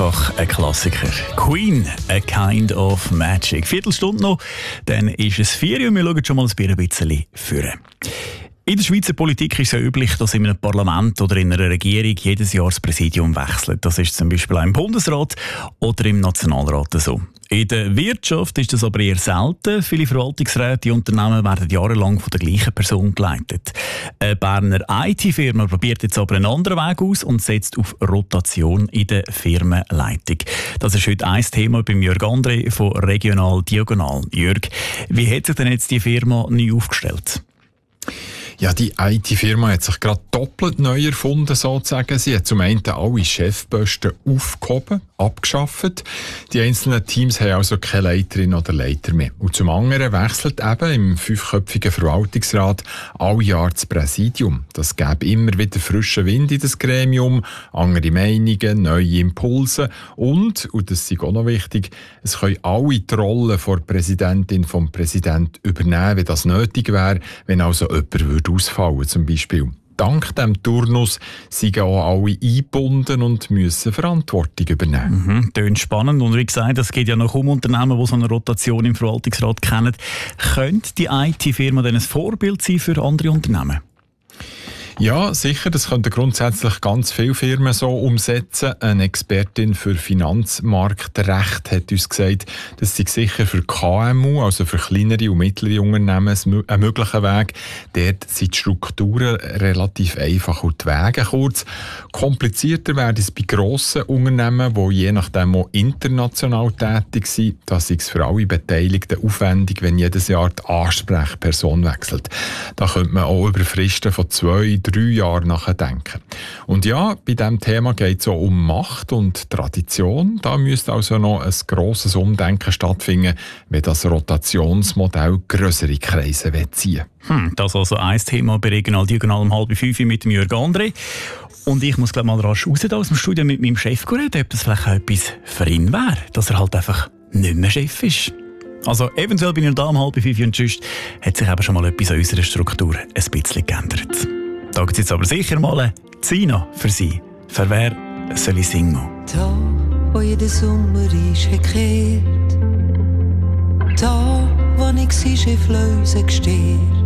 einfach ein Klassiker. Queen, A Kind of Magic. Viertelstunde noch, dann ist es 4 Uhr und wir schauen schon mal ein bisschen führen. In der Schweizer Politik ist es ja üblich, dass in einem Parlament oder in einer Regierung jedes Jahr das Präsidium wechselt. Das ist zum Beispiel auch im Bundesrat oder im Nationalrat so. In der Wirtschaft ist das aber eher selten. Viele Verwaltungsräte und Unternehmen werden jahrelang von der gleichen Person geleitet. Eine Berner IT-Firma probiert jetzt aber einen anderen Weg aus und setzt auf Rotation in der Firmenleitung. Das ist heute ein Thema beim Jörg André von Regional Diagonal. Jörg, wie hat sich denn jetzt die Firma neu aufgestellt? Ja, die IT-Firma hat sich gerade doppelt neu erfunden, sozusagen. Sie hat zum einen alle Chefposten aufgehoben, abgeschafft. Die einzelnen Teams haben also keine Leiterin oder Leiter mehr. Und zum anderen wechselt eben im 5-köpfigen Verwaltungsrat alle Jahr das Präsidium. Das gäbe immer wieder frischen Wind in das Gremium, andere Meinungen, neue Impulse und das ist auch noch wichtig, es können alle die Rolle von der Präsidentin, vom Präsidenten übernehmen, wenn das nötig wäre, wenn also jemand würde ausfallen zum Beispiel. Dank diesem Turnus sind auch alle eingebunden und müssen Verantwortung übernehmen. Tönt spannend. Und wie gesagt, es gibt ja noch kaum Unternehmen, die so eine Rotation im Verwaltungsrat kennen. Könnte die IT-Firma denn ein Vorbild sein für andere Unternehmen? Ja, sicher. Das könnten grundsätzlich ganz viele Firmen so umsetzen. Eine Expertin für Finanzmarktrecht hat uns gesagt, das sei sicher für KMU, also für kleinere und mittlere Unternehmen, ein möglicher Weg. Dort sind die Strukturen relativ einfach und die Wege kurz. Komplizierter wäre es bei grossen Unternehmen, die je nachdem auch international tätig sind. Das ist für alle Beteiligten aufwendig, wenn jedes Jahr die Ansprechperson wechselt. Da könnte man auch über Fristen von 2-3 Jahren nachdenken. Und ja, bei diesem Thema geht es auch um Macht und Tradition. Da müsste also noch ein grosses Umdenken stattfinden, wenn das Rotationsmodell grössere Kreise ziehen will. Das ist also ein Thema bei Regional Diagonal um 4:30 mit dem Jörg André. Und ich muss mal rasch raus aus dem Studio mit meinem Chef reden, ob das vielleicht auch etwas für ihn wäre, dass er halt einfach nicht mehr Chef ist. Also eventuell bin ich da um 4:30 und sonst hat sich eben schon mal etwas an unserer Struktur ein bisschen geändert. Da gibt es jetzt aber sicher mal eine Zina für Sie. Für wer soll ich singen? Da, wo jeder Sommer ist gekehrt. Da, wo ich sie Schifflöse gesteht.